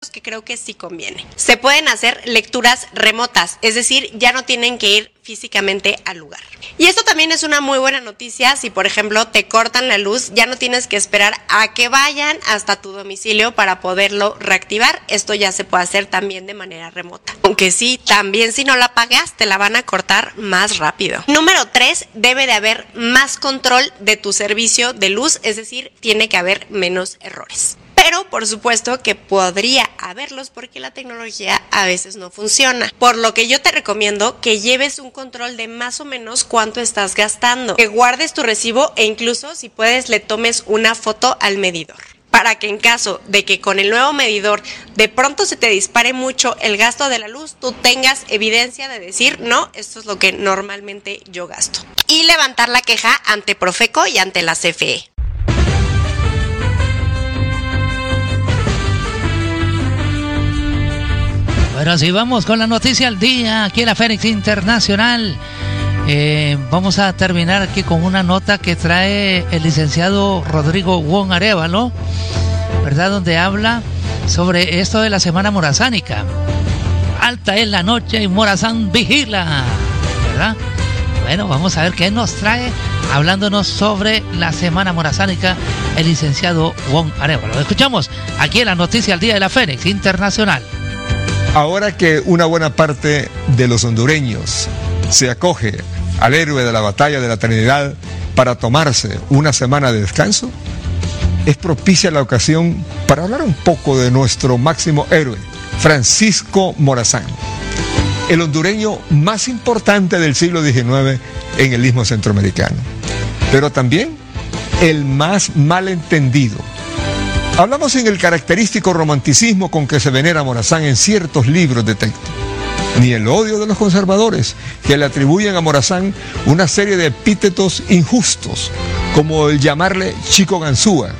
puntos que creo que sí conviene. Se pueden hacer lecturas remotas, es decir, ya no tienen que ir físicamente al lugar. Y esto también es una muy buena noticia si, por ejemplo, te cortan la luz, ya no tienes que esperar a que vayan hasta tu domicilio para poderlo reactivar. Esto ya se puede hacer también de manera remota. Aunque sí, también si no la pagas, te la van a cortar más rápido. Número 3, debe de haber más control de tu servicio de luz, es decir, tiene que haber menos errores. Pero por supuesto que podría haberlos porque la tecnología a veces no funciona. Por lo que yo te recomiendo que lleves un control de más o menos cuánto estás gastando, que guardes tu recibo e incluso si puedes le tomes una foto al medidor, para que en caso de que con el nuevo medidor de pronto se te dispare mucho el gasto de la luz, tú tengas evidencia de decir, no, esto es lo que normalmente yo gasto. Y levantar la queja ante Profeco y ante la CFE. Bueno, si vamos con la noticia al día aquí en la Fénix Internacional, vamos a terminar aquí con una nota que trae el licenciado Rodrigo Wong Arévalo, ¿verdad? Donde habla sobre esto de la Semana Morazánica. Alta es la noche y Morazán vigila, ¿verdad? Bueno, vamos a ver qué nos trae hablándonos sobre la Semana Morazánica el licenciado Wong Arévalo. Lo escuchamos aquí en la noticia al día de la Fénix Internacional. Ahora que una buena parte de los hondureños se acoge al héroe de la batalla de la Trinidad para tomarse una semana de descanso, es propicia la ocasión para hablar un poco de nuestro máximo héroe, Francisco Morazán, el hondureño más importante del siglo XIX en el Istmo Centroamericano, pero también el más malentendido. Hablamos en el característico romanticismo con que se venera a Morazán en ciertos libros de texto, ni el odio de los conservadores que le atribuyen a Morazán una serie de epítetos injustos, como el llamarle Chico Ganzúa.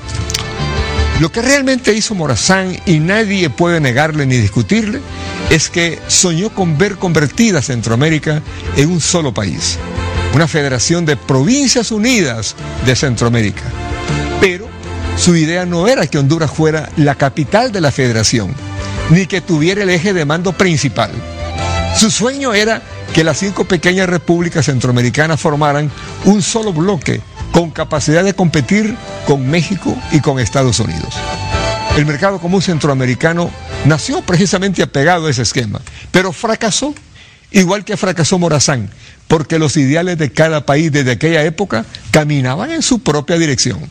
Lo que realmente hizo Morazán, y nadie puede negarle ni discutirle, es que soñó con ver convertida Centroamérica en un solo país, una federación de provincias unidas de Centroamérica. Pero su idea no era que Honduras fuera la capital de la federación, ni que tuviera el eje de mando principal. Su sueño era que las 5 pequeñas repúblicas centroamericanas formaran un solo bloque con capacidad de competir con México y con Estados Unidos. El mercado común centroamericano nació precisamente apegado a ese esquema, pero fracasó, igual que fracasó Morazán, porque los ideales de cada país desde aquella época caminaban en su propia dirección.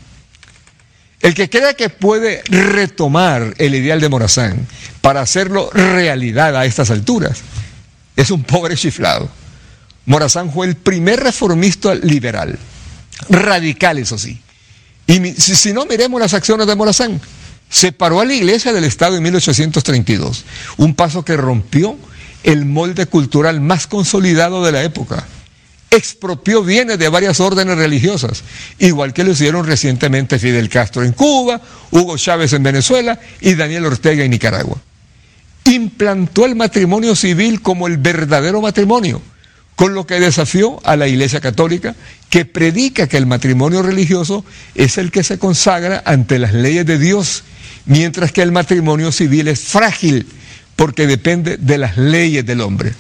El que crea que puede retomar el ideal de Morazán para hacerlo realidad a estas alturas es un pobre chiflado. Morazán fue el primer reformista liberal, radical eso sí. Y si no, miremos las acciones de Morazán. Separó a la Iglesia del Estado en 1832, un paso que rompió el molde cultural más consolidado de la época. Expropió bienes de varias órdenes religiosas, igual que lo hicieron recientemente Fidel Castro en Cuba, Hugo Chávez en Venezuela y Daniel Ortega en Nicaragua. Implantó el matrimonio civil como el verdadero matrimonio, con lo que desafió a la Iglesia Católica, que predica que el matrimonio religioso es el que se consagra ante las leyes de Dios, mientras que el matrimonio civil es frágil porque depende de las leyes del hombre.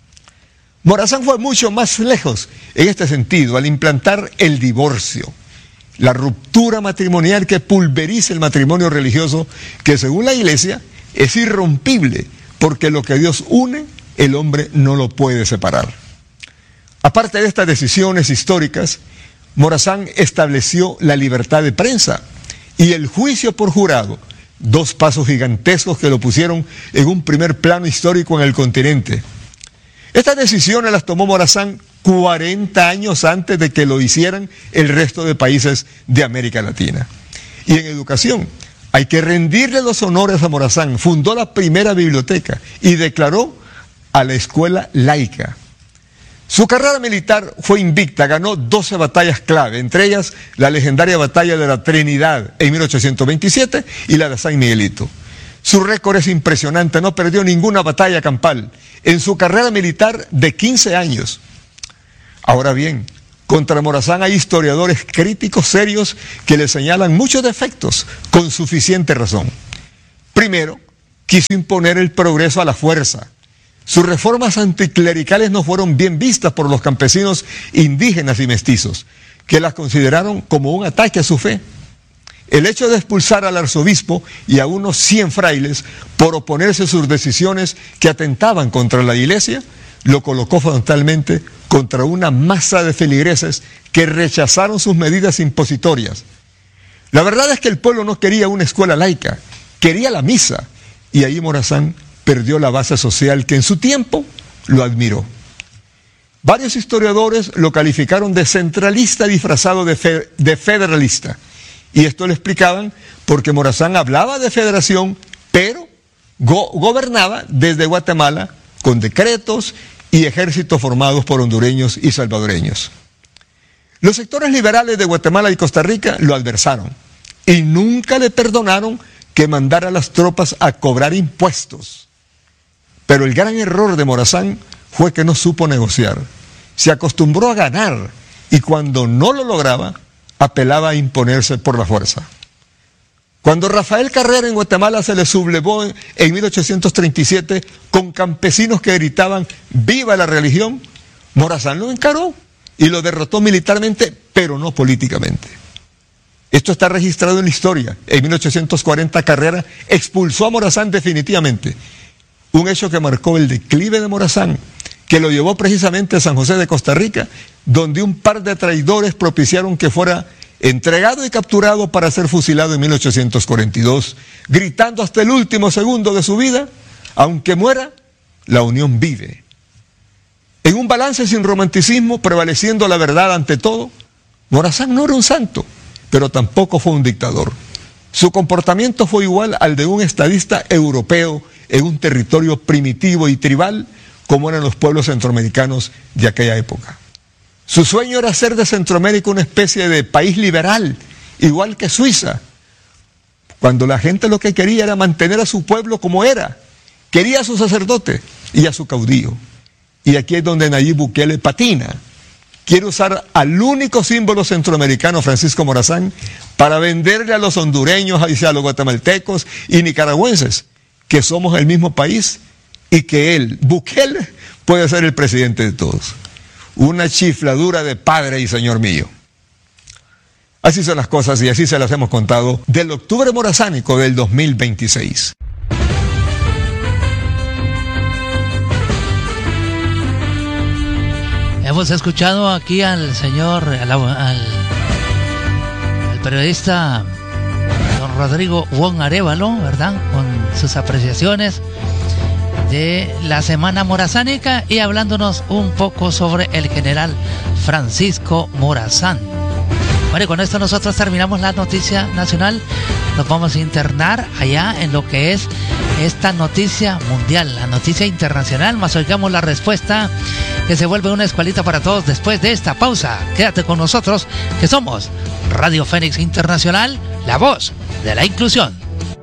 Morazán fue mucho más lejos en este sentido al implantar el divorcio, la ruptura matrimonial que pulveriza el matrimonio religioso, que según la Iglesia es irrompible, porque lo que Dios une, el hombre no lo puede separar. Aparte de estas decisiones históricas, Morazán estableció la libertad de prensa y el juicio por jurado, 2 pasos gigantescos que lo pusieron en un primer plano histórico en el continente. Estas decisiones las tomó Morazán 40 años antes de que lo hicieran el resto de países de América Latina. Y en educación, hay que rendirle los honores a Morazán. Fundó la primera biblioteca y declaró a la escuela laica. Su carrera militar fue invicta, ganó 12 batallas clave, entre ellas la legendaria batalla de la Trinidad en 1827 y la de San Miguelito. Su récord es impresionante, no perdió ninguna batalla campal en su carrera militar de 15 años. Ahora bien, contra Morazán hay historiadores críticos serios que le señalan muchos defectos con suficiente razón. Primero, quiso imponer el progreso a la fuerza. Sus reformas anticlericales no fueron bien vistas por los campesinos indígenas y mestizos, que las consideraron como un ataque a su fe. El hecho de expulsar al arzobispo y a unos 100 frailes por oponerse a sus decisiones que atentaban contra la iglesia, lo colocó frontalmente contra una masa de feligreses que rechazaron sus medidas impositorias. La verdad es que el pueblo no quería una escuela laica, quería la misa, y ahí Morazán perdió la base social que en su tiempo lo admiró. Varios historiadores lo calificaron de centralista disfrazado de federalista, y esto lo explicaban porque Morazán hablaba de federación, pero gobernaba desde Guatemala con decretos y ejércitos formados por hondureños y salvadoreños. Los sectores liberales de Guatemala y Costa Rica lo adversaron y nunca le perdonaron que mandara a las tropas a cobrar impuestos. Pero el gran error de Morazán fue que no supo negociar. Se acostumbró a ganar y cuando no lo lograba, apelaba a imponerse por la fuerza. Cuando Rafael Carrera en Guatemala se le sublevó en 1837 con campesinos que gritaban ¡viva la religión!, Morazán lo encaró y lo derrotó militarmente, pero no políticamente. Esto está registrado en la historia. En 1840 Carrera expulsó a Morazán definitivamente, un hecho que marcó el declive de Morazán, que lo llevó precisamente a San José de Costa Rica, donde un par de traidores propiciaron que fuera entregado y capturado para ser fusilado en 1842, gritando hasta el último segundo de su vida, aunque muera, la unión vive. En un balance sin romanticismo, prevaleciendo la verdad ante todo, Morazán no era un santo, pero tampoco fue un dictador. Su comportamiento fue igual al de un estadista europeo en un territorio primitivo y tribal, como eran los pueblos centroamericanos de aquella época. Su sueño era hacer de Centroamérica una especie de país liberal, igual que Suiza, cuando la gente lo que quería era mantener a su pueblo como era. Quería a su sacerdote y a su caudillo. Y aquí es donde Nayib Bukele patina. Quiere usar al único símbolo centroamericano, Francisco Morazán, para venderle a los hondureños, a los guatemaltecos y nicaragüenses que somos el mismo país y que él, Bukele, puede ser el presidente de todos. Una chifladura de padre y señor mío. Así son las cosas y así se las hemos contado del octubre morazánico del 2026. Hemos escuchado aquí al señor, al periodista don Rodrigo Wong Arévalo, ¿verdad? Con sus apreciaciones de la Semana Morazánica y hablándonos un poco sobre el general Francisco Morazán. Bueno, y con esto nosotros terminamos la noticia nacional. Nos vamos a internar allá en lo que es esta noticia mundial, la noticia internacional, más oigamos la respuesta que se vuelve una escuelita para todos después de esta pausa. Quédate con nosotros, que somos Radio Fénix Internacional, la voz de la inclusión.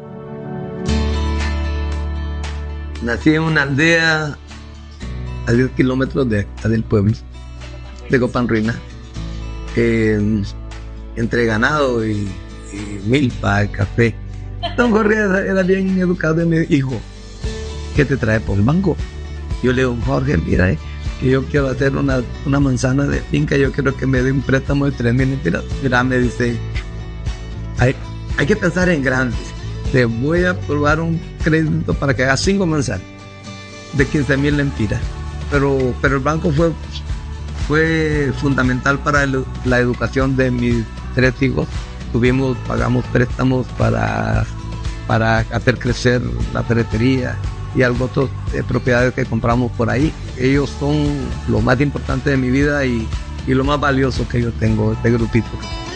Nací en una aldea a 10 kilómetros de acá del pueblo, de Copanruina, entre ganado y milpa, café. Don Jorge era bien educado y me dijo, ¿qué te trae por el banco? Yo le digo, Jorge, mira, que yo quiero hacer una manzana de finca, yo quiero que me dé un préstamo de 3,000 lempiras. Mira, me dice, hay que pensar en grandes. Te voy a probar un crédito para que hagas 5 manzanas de 15,000 lempiras. Pero el banco fue fundamental para la educación de mis 3 hijos. Pagamos préstamos para hacer crecer la ferretería y algo otras propiedades que compramos por ahí. Ellos son lo más importante de mi vida y lo más valioso que yo tengo, este grupito.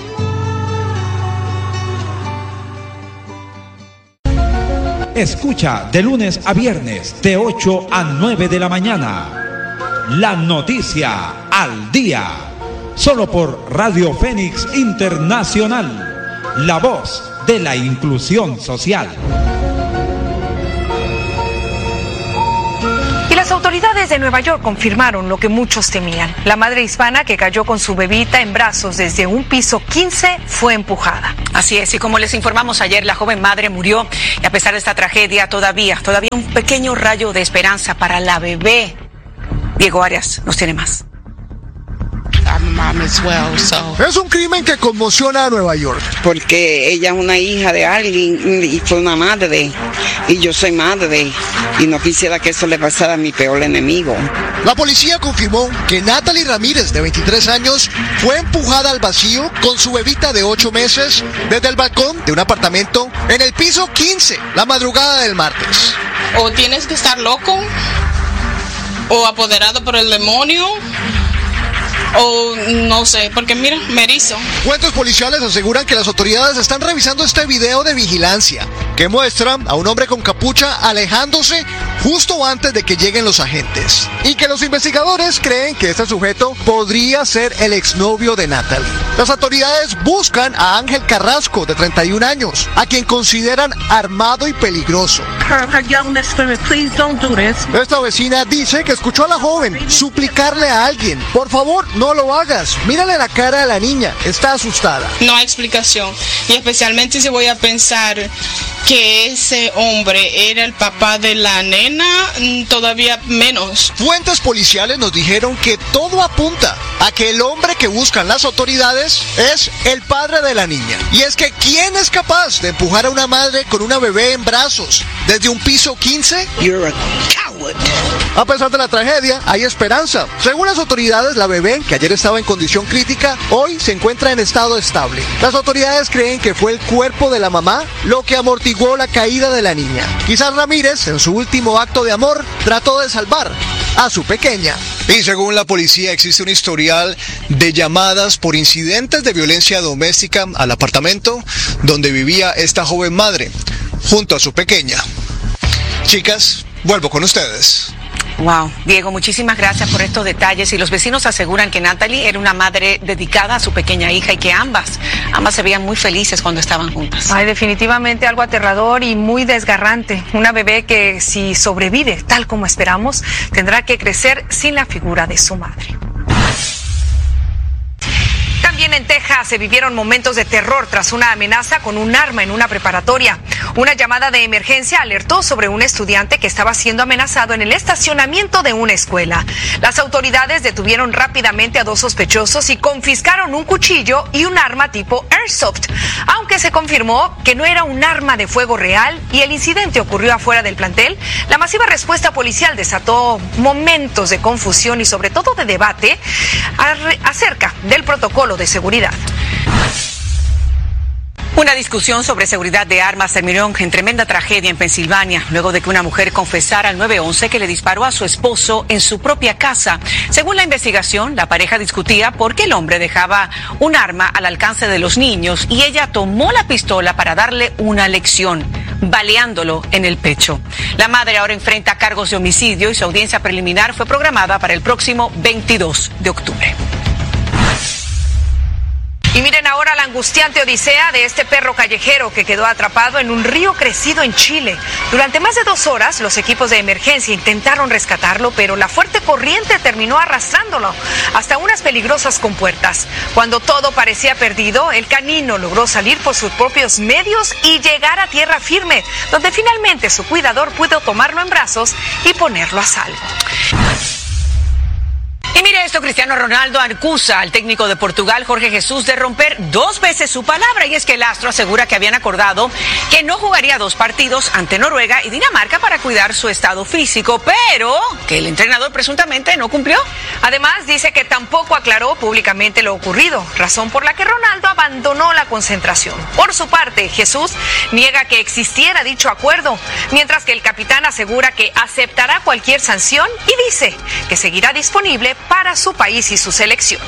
Escucha de lunes a viernes de 8 a 9 de la mañana. La noticia al día. Solo por Radio Fénix Internacional. La voz de la inclusión social. Y las autoridades de Nueva York confirmaron lo que muchos temían. La madre hispana que cayó con su bebita en brazos desde un piso 15 fue empujada. Así es, y como les informamos ayer, la joven madre murió y a pesar de esta tragedia todavía un pequeño rayo de esperanza para la bebé. Diego Arias nos tiene más. Es un crimen que conmociona a Nueva York. Porque ella es una hija de alguien y fue una madre. Y yo soy madre. Y no quisiera que eso le pasara a mi peor enemigo. La policía confirmó que Natalie Ramírez, de 23 años, fue empujada al vacío con su bebita de 8 meses desde el balcón de un apartamento en el piso 15, la madrugada del martes. O tienes que estar loco, o apoderado por el demonio, o no sé, porque mira, me erizo. Fuentes policiales aseguran que las autoridades están revisando este video de vigilancia que muestra a un hombre con capucha alejándose justo antes de que lleguen los agentes, y que los investigadores creen que este sujeto podría ser el exnovio de Natalie. Las autoridades buscan a Ángel Carrasco, de 31 años, a quien consideran armado y peligroso. Esta vecina dice que escuchó a la joven suplicarle a alguien: por favor, no lo hagas. Mírale la cara a la niña, está asustada. No hay explicación, y especialmente si voy a pensar que ese hombre era el papá de la nena, todavía menos. Fuentes policiales nos dijeron que todo apunta a que el hombre que buscan las autoridades es el padre de la niña. Y es que ¿quién es capaz de empujar a una madre con una bebé en brazos desde un piso 15? You're a coward. A pesar de la tragedia, hay esperanza. Según las autoridades, la bebé, que ayer estaba en condición crítica, hoy se encuentra en estado estable. Las autoridades creen que fue el cuerpo de la mamá lo que amortiguó la caída de la niña. Quizás Ramírez, en su último acto de amor, trató de salvar a su pequeña. Y según la policía, existe un historial de llamadas por incidentes de violencia doméstica al apartamento donde vivía esta joven madre, junto a su pequeña. Chicas, vuelvo con ustedes. Wow, Diego, muchísimas gracias por estos detalles. Y los vecinos aseguran que Natalie era una madre dedicada a su pequeña hija y que ambas se veían muy felices cuando estaban juntas. Ay, definitivamente algo aterrador y muy desgarrante. Una bebé que, si sobrevive tal como esperamos, tendrá que crecer sin la figura de su madre. También en Texas se vivieron momentos de terror tras una amenaza con un arma en una preparatoria. Una llamada de emergencia alertó sobre un estudiante que estaba siendo amenazado en el estacionamiento de una escuela. Las autoridades detuvieron rápidamente a 2 sospechosos y confiscaron un cuchillo y un arma tipo Airsoft, aunque se confirmó que no era un arma de fuego real y el incidente ocurrió afuera del plantel. La masiva respuesta policial desató momentos de confusión y sobre todo de debate acerca del protocolo de seguridad. Una discusión sobre seguridad de armas terminó en tremenda tragedia en Pensilvania, luego de que una mujer confesara al 911 que le disparó a su esposo en su propia casa. Según la investigación, la pareja discutía porque el hombre dejaba un arma al alcance de los niños y ella tomó la pistola para darle una lección, baleándolo en el pecho. La madre ahora enfrenta cargos de homicidio y su audiencia preliminar fue programada para el próximo 22 de octubre. Y miren ahora la angustiante odisea de este perro callejero que quedó atrapado en un río crecido en Chile. Durante más de 2 horas, los equipos de emergencia intentaron rescatarlo, pero la fuerte corriente terminó arrastrándolo hasta unas peligrosas compuertas. Cuando todo parecía perdido, el canino logró salir por sus propios medios y llegar a tierra firme, donde finalmente su cuidador pudo tomarlo en brazos y ponerlo a salvo. Y mire esto, Cristiano Ronaldo acusa al técnico de Portugal, Jorge Jesús, de romper 2 veces su palabra. Y es que el astro asegura que habían acordado que no jugaría 2 partidos ante Noruega y Dinamarca para cuidar su estado físico, pero que el entrenador presuntamente no cumplió. Además, dice que tampoco aclaró públicamente lo ocurrido, razón por la que Ronaldo abandonó la concentración. Por su parte, Jesús niega que existiera dicho acuerdo, mientras que el capitán asegura que aceptará cualquier sanción y dice que seguirá disponible para su país y su selección.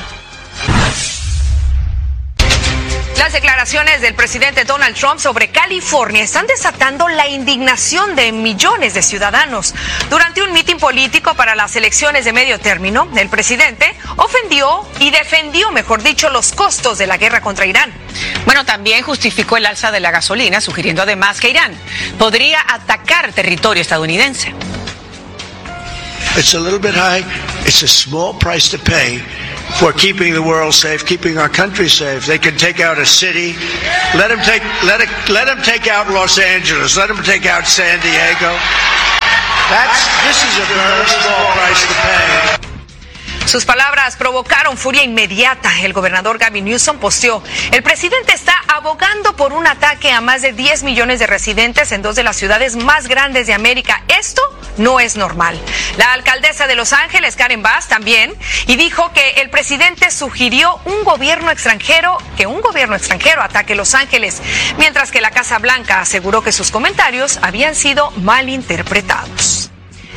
Las declaraciones del presidente Donald Trump sobre California están desatando la indignación de millones de ciudadanos. Durante un mitin político para las elecciones de medio término, el presidente ofendió y defendió, mejor dicho, los costos de la guerra contra Irán. Bueno, también justificó el alza de la gasolina, sugiriendo además que Irán podría atacar territorio estadounidense. It's a little bit high. It's a small price to pay for keeping the world safe, keeping our country safe. They can take out a city. Let them take out Los Angeles. Let them take out San Diego. This is a very small price to pay. Sus palabras provocaron furia inmediata. El gobernador Gavin Newsom posteó: el presidente está abogando por un ataque a más de 10 millones de residentes en 2 de las ciudades más grandes de América. Esto no es normal. La alcaldesa de Los Ángeles, Karen Bass, también, y dijo que el presidente sugirió que un gobierno extranjero ataque Los Ángeles, mientras que la Casa Blanca aseguró que sus comentarios habían sido malinterpretados.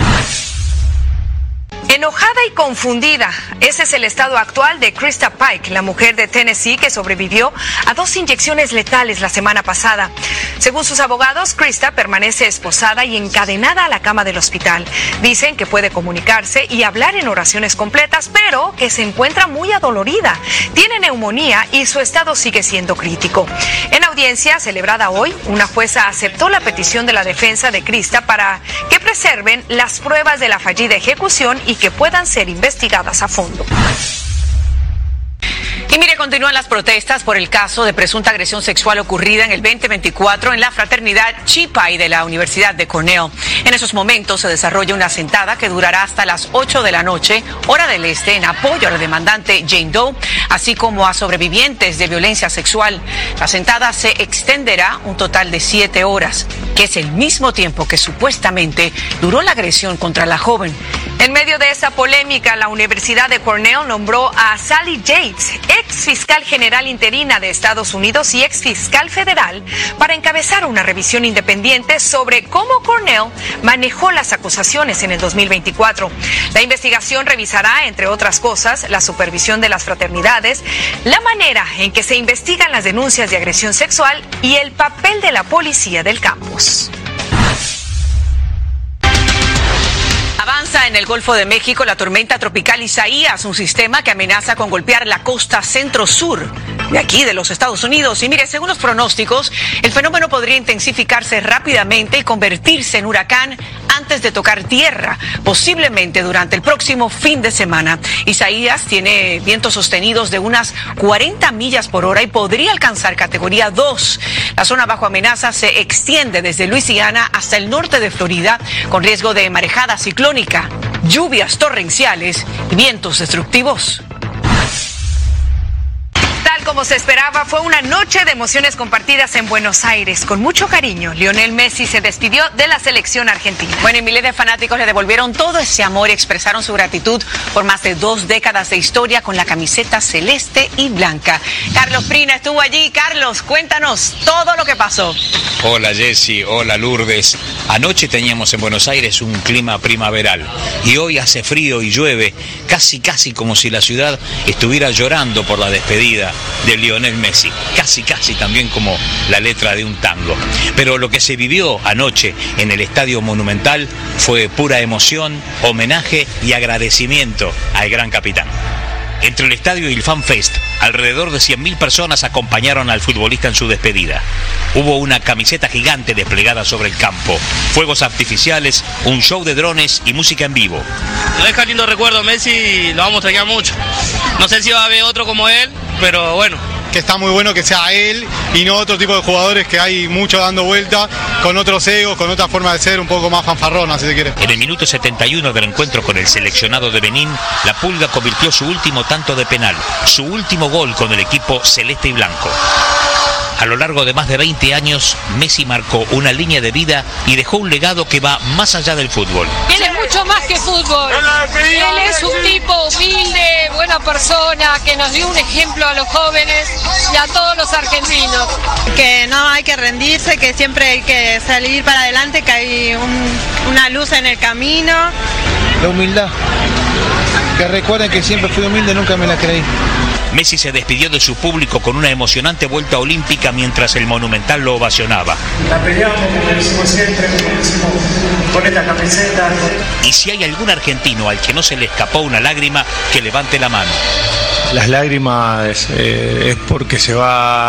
Enojada y confundida, ese es el estado actual de Krista Pike, la mujer de Tennessee que sobrevivió a 2 inyecciones letales la semana pasada. Según sus abogados, Krista permanece esposada y encadenada a la cama del hospital. Dicen que puede comunicarse y hablar en oraciones completas, pero que se encuentra muy adolorida. Tiene neumonía y su estado sigue siendo crítico. En audiencia celebrada hoy, una jueza aceptó la petición de la defensa de Krista para que preserven las pruebas de la fallida ejecución y que puedan ser investigadas a fondo. Y mire, continúan las protestas por el caso de presunta agresión sexual ocurrida en el 2024 en la fraternidad Chi Pi de la Universidad de Cornell. En esos momentos se desarrolla una sentada que durará hasta las 8 de la noche, hora del este, en apoyo a la demandante Jane Doe, así como a sobrevivientes de violencia sexual. La sentada se extenderá un total de 7 horas, que es el mismo tiempo que supuestamente duró la agresión contra la joven. En medio de esa polémica, la Universidad de Cornell nombró a Sally Yates, ex fiscal general interina de Estados Unidos y ex fiscal federal, para encabezar una revisión independiente sobre cómo Cornell manejó las acusaciones en el 2024. La investigación revisará, entre otras cosas, la supervisión de las fraternidades, la manera en que se investigan las denuncias de agresión sexual y el papel de la policía del campus. Avanza en el Golfo de México la tormenta tropical Isaías, un sistema que amenaza con golpear la costa centro-sur de aquí, de los Estados Unidos. Y mire, según los pronósticos, el fenómeno podría intensificarse rápidamente y convertirse en huracán antes de tocar tierra, posiblemente durante el próximo fin de semana. Isaías tiene vientos sostenidos de unas 40 millas por hora y podría alcanzar categoría 2. La zona bajo amenaza se extiende desde Luisiana hasta el norte de Florida, con riesgo de marejada ciclónica, lluvias torrenciales y vientos destructivos. Tal como se esperaba, fue una noche de emociones compartidas en Buenos Aires. Con mucho cariño, Lionel Messi se despidió de la selección argentina. Bueno, y miles de fanáticos le devolvieron todo ese amor y expresaron su gratitud por más de 2 décadas de historia con la camiseta celeste y blanca. Carlos Prina estuvo allí. Carlos, cuéntanos todo lo que pasó. Hola Jessy, hola Lourdes. Anoche teníamos en Buenos Aires un clima primaveral y hoy hace frío y llueve, casi como si la ciudad estuviera llorando por la despedida de Lionel Messi, casi también como la letra de un tango. Pero lo que se vivió anoche en el Estadio Monumental fue pura emoción, homenaje y agradecimiento al gran capitán. Entre el estadio y el Fan Fest, alrededor de 100.000 personas acompañaron al futbolista en su despedida. Hubo una camiseta gigante desplegada sobre el campo, fuegos artificiales, un show de drones y música en vivo. Nos deja lindo recuerdo Messi y lo vamos a extrañar mucho. No sé si va a haber otro como él, pero bueno. Que está muy bueno que sea él y no otro tipo de jugadores que hay mucho dando vuelta, con otros egos, con otra forma de ser, un poco más fanfarrona, si se quiere. En el minuto 71 del encuentro con el seleccionado de Benín, la Pulga convirtió su último tanto de penal, su último gol con el equipo celeste y blanco. A lo largo de más de 20 años, Messi marcó una línea de vida y dejó un legado que va más allá del fútbol. Él es mucho más que fútbol. Él es un tipo humilde, buena persona, que nos dio un ejemplo a los jóvenes y a todos los argentinos. Que no hay que rendirse, que siempre hay que salir para adelante, que hay una luz en el camino. La humildad. Que recuerden que siempre fui humilde, nunca me la creí. Messi se despidió de su público con una emocionante vuelta olímpica mientras el Monumental lo ovacionaba. La peleamos como lo hicimos siempre, como lo hicimos con esta camiseta. Y si hay algún argentino al que no se le escapó una lágrima, que levante la mano. Las lágrimas es porque se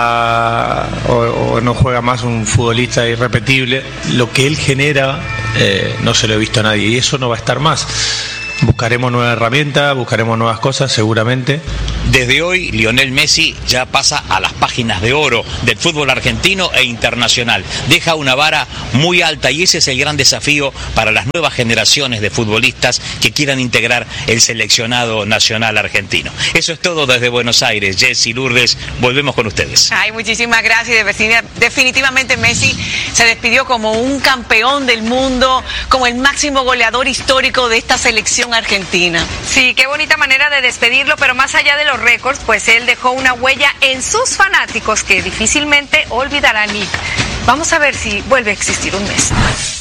va o no juega más un futbolista irrepetible. Lo que él genera no se lo he visto a nadie y eso no va a estar más. Buscaremos nuevas herramientas, buscaremos nuevas cosas seguramente. Desde hoy, Lionel Messi ya pasa a las páginas de oro del fútbol argentino e internacional. Deja una vara muy alta y ese es el gran desafío para las nuevas generaciones de futbolistas que quieran integrar el seleccionado nacional argentino. Eso es todo desde Buenos Aires. Jessy, Lourdes, volvemos con ustedes. Ay, muchísimas gracias. Definitivamente Messi se despidió como un campeón del mundo, como el máximo goleador histórico de esta selección argentina. Sí, qué bonita manera de despedirlo, pero más allá de los récords, pues él dejó una huella en sus fanáticos que difícilmente olvidarán y vamos a ver si vuelve a existir un Messi.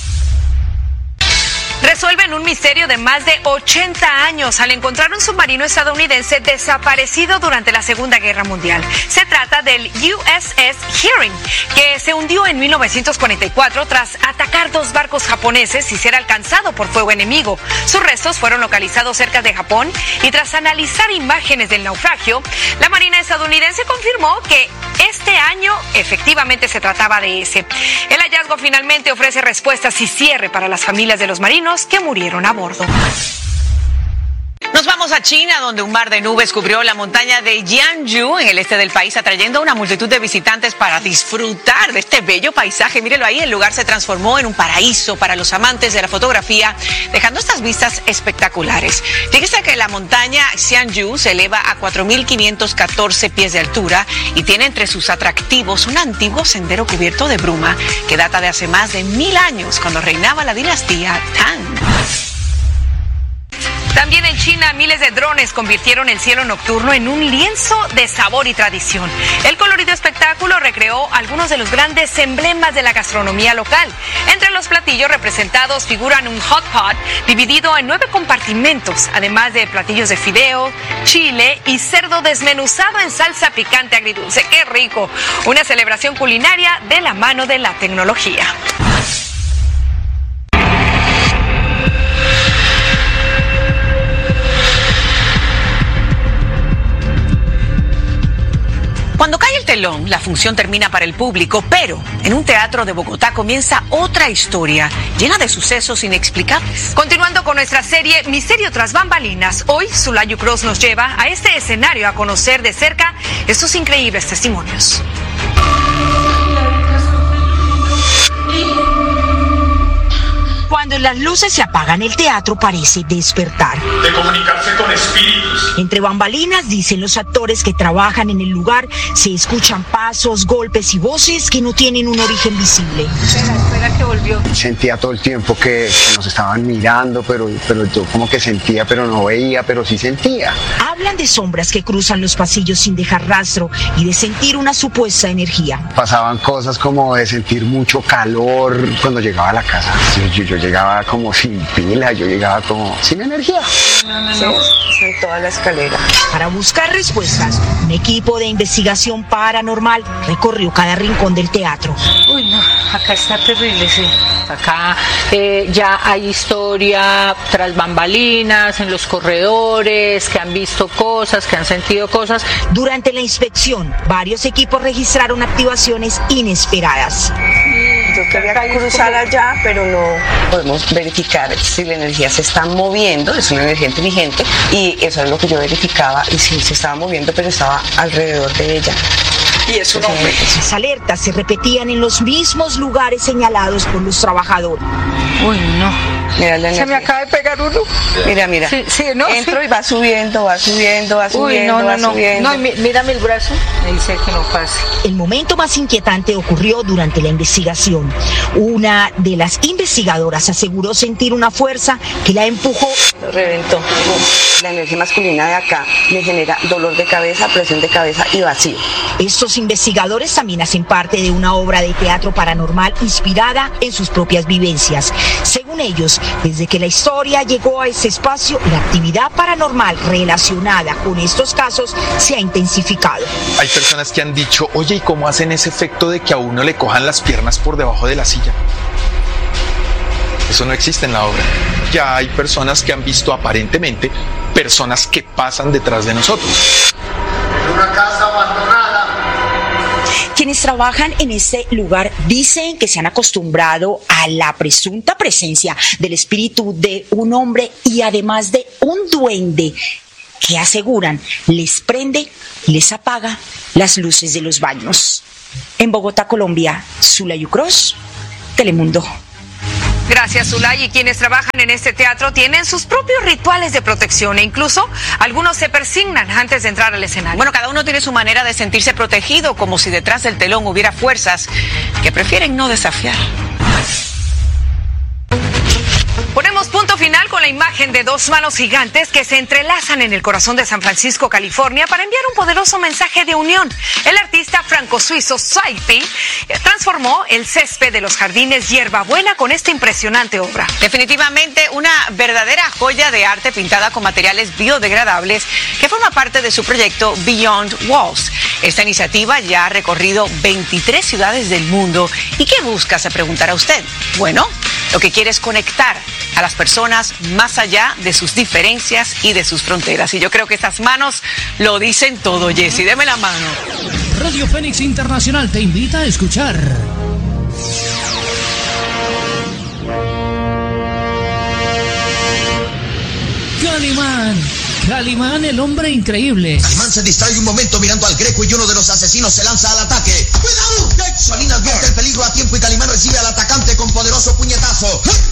Resuelven un misterio de más de 80 años al encontrar un submarino estadounidense desaparecido durante la Segunda Guerra Mundial. Se trata del USS Hearing, que se hundió en 1944 tras atacar 2 barcos japoneses y ser alcanzado por fuego enemigo. Sus restos fueron localizados cerca de Japón y tras analizar imágenes del naufragio, la Marina estadounidense confirmó que este año efectivamente se trataba de ese. El hallazgo finalmente ofrece respuestas y cierre para las familias de los marinos que murieron a bordo. Nos vamos a China, donde un mar de nubes cubrió la montaña de Jiangsu en el este del país, atrayendo a una multitud de visitantes para disfrutar de este bello paisaje. Mírelo ahí, el lugar se transformó en un paraíso para los amantes de la fotografía, dejando estas vistas espectaculares. Fíjese que la montaña Jiangsu se eleva a 4.514 pies de altura y tiene entre sus atractivos un antiguo sendero cubierto de bruma que data de hace más de 1000 años, cuando reinaba la dinastía Tang. También en China, miles de drones convirtieron el cielo nocturno en un lienzo de sabor y tradición. El colorido espectáculo recreó algunos de los grandes emblemas de la gastronomía local. Entre los platillos representados figuran un hot pot dividido en 9 compartimentos, además de platillos de fideo, chile y cerdo desmenuzado en salsa picante agridulce. ¡Qué rico! Una celebración culinaria de la mano de la tecnología. Cuando cae el telón, la función termina para el público, pero en un teatro de Bogotá comienza otra historia llena de sucesos inexplicables. Continuando con nuestra serie Misterio tras bambalinas, hoy Zulayu Cross nos lleva a este escenario a conocer de cerca estos increíbles testimonios. Cuando las luces se apagan, el teatro parece despertar. De comunicarse con espíritus. Entre bambalinas, dicen los actores que trabajan en el lugar, se escuchan pasos, golpes y voces que no tienen un origen visible. Espera que volvió. Sentía todo el tiempo que nos estaban mirando, pero yo como que sentía, pero no veía, pero sí sentía. Hablan de sombras que cruzan los pasillos sin dejar rastro y de sentir una supuesta energía. Pasaban cosas como de sentir mucho calor cuando llegaba a la casa. Yo llegaba como sin pila, yo llegaba como sin energía. En toda la escalera. Para buscar respuestas, un equipo de investigación paranormal recorrió cada rincón del teatro. Uy, no, acá está terrible, sí. Acá ya hay historia tras bambalinas, en los corredores, que han visto cosas, que han sentido cosas. Durante la inspección, varios equipos registraron activaciones inesperadas. Yo quería cruzar allá, pero no podemos verificar si la energía se está moviendo, es una energía inteligente, y eso es lo que yo verificaba, y sí, se estaba moviendo, pero estaba alrededor de ella. Y es un hombre. Las alertas se repetían en los mismos lugares señalados por los trabajadores. Uy, no. Mira, se me acaba de pegar uno. Mira. Sí, ¿no? Entro y va subiendo. Uy, no. Mírame el brazo. Me dice que no pase. El momento más inquietante ocurrió durante la investigación. Una de las investigadoras aseguró sentir una fuerza que la empujó. Lo reventó. La energía masculina de acá me genera dolor de cabeza, presión de cabeza y vacío. Estos investigadores también hacen parte de una obra de teatro paranormal inspirada en sus propias vivencias. Según ellos, desde que la historia llegó a ese espacio, la actividad paranormal relacionada con estos casos se ha intensificado. Hay personas que han dicho, oye, ¿y cómo hacen ese efecto de que a uno le cojan las piernas por debajo de la silla? Eso no existe en la obra. Ya hay personas que han visto aparentemente personas que pasan detrás de nosotros. En una casa abandonada. Quienes trabajan en este lugar dicen que se han acostumbrado a la presunta presencia del espíritu de un hombre y además de un duende que aseguran les prende y les apaga las luces de los baños. En Bogotá, Colombia, Zulay Ucros, Telemundo. Gracias, Zulay. Y quienes trabajan en este teatro tienen sus propios rituales de protección e incluso algunos se persignan antes de entrar al escenario. Bueno, cada uno tiene su manera de sentirse protegido, como si detrás del telón hubiera fuerzas que prefieren no desafiar. Ponemos punto final con la imagen de dos manos gigantes que se entrelazan en el corazón de San Francisco, California, para enviar un poderoso mensaje de unión. El artista franco-suizo Saipi transformó el césped de los jardines Hierbabuena con esta impresionante obra. Definitivamente una verdadera joya de arte pintada con materiales biodegradables que forma parte de su proyecto Beyond Walls. Esta iniciativa ya ha recorrido 23 ciudades del mundo. ¿Y qué busca? Se preguntará usted. Bueno, lo que quiere es conectar a las personas más allá de sus diferencias y de sus fronteras. Y yo creo que estas manos lo dicen todo. Jessy, deme la mano. Radio Fénix Internacional te invita a escuchar Calimán, el hombre increíble. Calimán se distrae un momento mirando al Greco y uno de los asesinos se lanza al ataque. ¡Cuidado! Salinas advierte el peligro a tiempo y Calimán recibe al atacante con poderoso puñetazo.